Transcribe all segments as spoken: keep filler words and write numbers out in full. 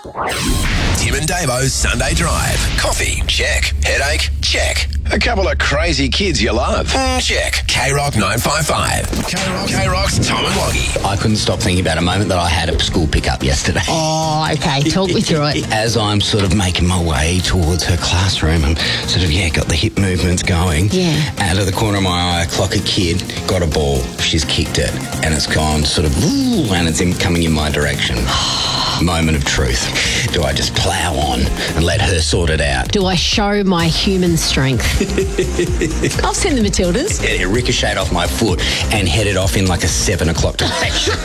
Tim and Davo's Sunday Drive. Coffee? Check. Headache? Check. A couple of crazy kids you love? Mm, check. K-Rock nine five five. K-Rock, K-Rock's Tom and Woggy. I couldn't stop thinking about a moment that I had at school pickup yesterday. Oh, okay. Talk me through it. As I'm sort of making my way towards her classroom, I'm sort of, yeah, got the hip movements going. Yeah. Out of the corner of my eye, I clock a kid, got a ball, she's kicked it, and it's gone sort of, ooh, and it's in, coming in my direction. Moment of truth. Do I just plough on and let her sort it out? Do I show my human strength? I've seen the Matildas. It, it ricocheted off my foot and headed off in like a seven o'clock direction.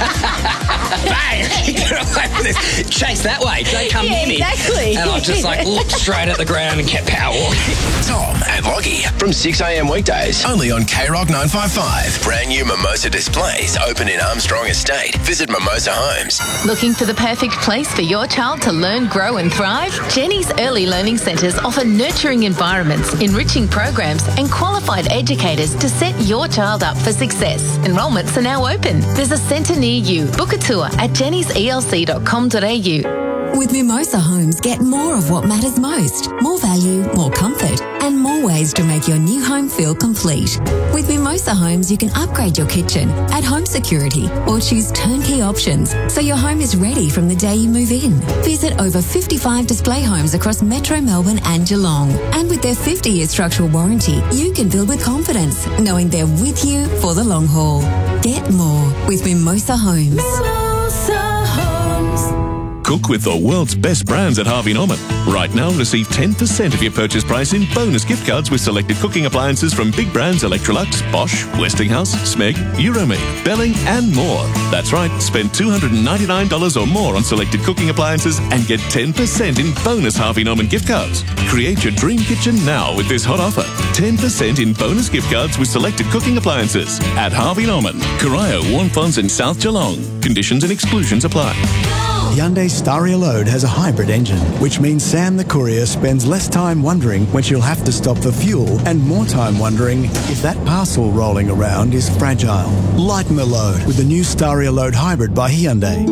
Bang! Get away from this. Chase that way. Don't come Yeah, near me. exactly. And I just like looked straight at the ground and kept power walking. Tom and Woggy from six a.m. weekdays. Only on K-Rock nine five five. Brand new Mimosa displays open in Armstrong Estate. Visit Mimosa Homes. Looking for the perfect place for your child to learn, grow and thrive? Jenny's Early Learning Centres offer nurturing environments, enriching programs and qualified educators to set your child up for success. Enrolments are now open. There's a centre near you. Book a tour at jennys e l c dot com dot a u. With Mimosa Homes, get more of what matters most. More value, more comfort, and more ways to make your new home feel complete. With Mimosa Homes, you can upgrade your kitchen, add home security, or choose turnkey options so your home is ready from the day you move in. Visit over fifty-five display homes across Metro Melbourne and Geelong. And with their fifty-year structural warranty, you can build with confidence, knowing they're with you for the long haul. Get more with Mimosa Homes. Mimosa Homes. Cook with the world's best brands at Harvey Norman. Right now, receive ten percent of your purchase price in bonus gift cards with selected cooking appliances from big brands Electrolux, Bosch, Westinghouse, Smeg, Euromead, Belling and more. That's right, spend two hundred ninety-nine dollars or more on selected cooking appliances and get ten percent in bonus Harvey Norman gift cards. Create your dream kitchen now with this hot offer. ten percent in bonus gift cards with selected cooking appliances at Harvey Norman, Corio, Warnfonds and South Geelong. Conditions and exclusions apply. Hyundai Staria Load has a hybrid engine, which means Sam the courier spends less time wondering when she'll have to stop for fuel and more time wondering if that parcel rolling around is fragile. Lighten the load with the new Staria Load Hybrid by Hyundai.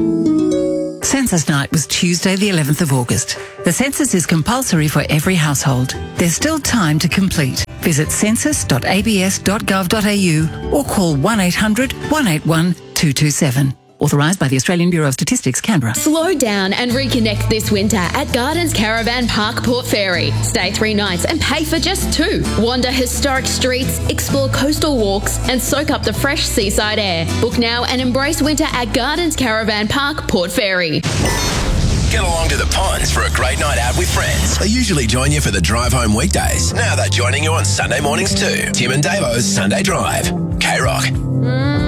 Census night was Tuesday the eleventh of August. The census is compulsory for every household. There's still time to complete. Visit census dot a b s dot gov dot a u or call one eight hundred, one eight one, two two seven. Authorised by the Australian Bureau of Statistics, Canberra. Slow down and reconnect this winter at Gardens Caravan Park, Port Fairy. Stay three nights and pay for just two. Wander historic streets, explore coastal walks and soak up the fresh seaside air. Book now and embrace winter at Gardens Caravan Park, Port Fairy. Get along to the ponds for a great night out with friends. They usually join you for the drive home weekdays. Now they're joining you on Sunday mornings too. Tim and Davo's Sunday Drive. K-Rock. Mm.